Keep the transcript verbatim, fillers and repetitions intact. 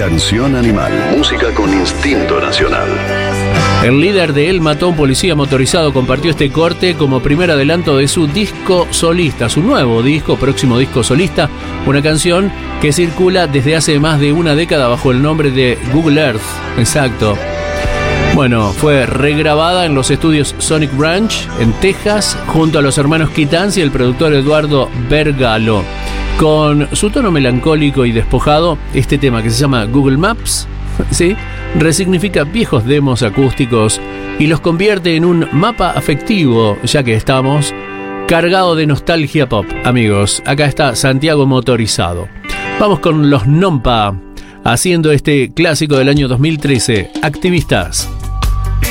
Canción Animal. Música con instinto nacional. El líder de El Matón Policía Motorizado compartió este corte como primer adelanto de su disco solista, su nuevo disco, próximo disco solista, una canción que circula desde hace más de una década bajo el nombre de Google Earth. Exacto. Bueno, fue regrabada en los estudios Sonic Ranch, en Texas, junto a los hermanos Kitans y el productor Eduardo Vergalo. Con su tono melancólico y despojado, este tema que se llama Google Maps, ¿sí?, resignifica viejos demos acústicos y los convierte en un mapa afectivo, ya que estamos cargado de nostalgia pop. Amigos, acá está Santiago Motorizado. Vamos con los Nompa, haciendo este clásico del año dos mil trece, Activistas.